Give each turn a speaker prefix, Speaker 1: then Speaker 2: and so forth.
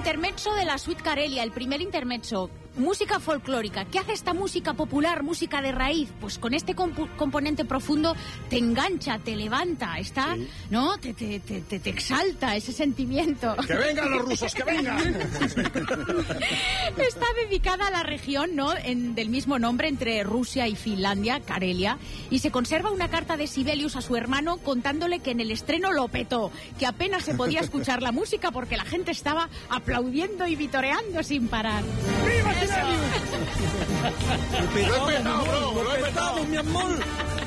Speaker 1: intermezzo de la Suite Karelia, el primer intermezzo. Música folclórica. ¿Qué hace esta música popular, música de raíz? Pues con este componente profundo te engancha, te levanta, está, sí, ¿no? Te exalta ese sentimiento.
Speaker 2: ¡Que vengan los rusos, que vengan!
Speaker 1: Está dedicada a la región, ¿no? Del mismo nombre, entre Rusia y Finlandia, Karelia, y se conserva una carta de Sibelius a su hermano contándole que en el estreno lo petó, que apenas se podía escuchar la música porque la gente estaba aplaudiendo y vitoreando sin parar.
Speaker 2: ¡Viva Sibelius!
Speaker 3: Lo he petado, mi amor.